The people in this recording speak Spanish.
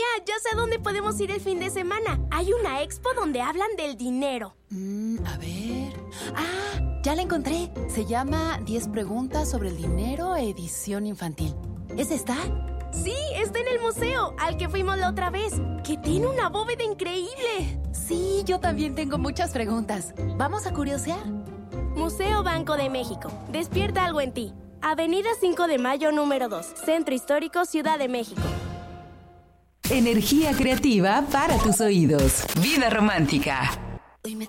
ya sé a dónde podemos ir el fin de semana. Hay una expo donde hablan del dinero. A ver... ¡Ah! Ya la encontré. Se llama 10 preguntas sobre el dinero, edición infantil. ¿Es esta? Sí, está en el museo, al que fuimos la otra vez, que tiene una bóveda increíble. Sí, yo también tengo muchas preguntas. ¿Vamos a curiosear? Museo Banco de México. Despierta algo en ti. Avenida 5 de Mayo, número 2. Centro Histórico, Ciudad de México. Energía creativa para tus oídos. Vida romántica.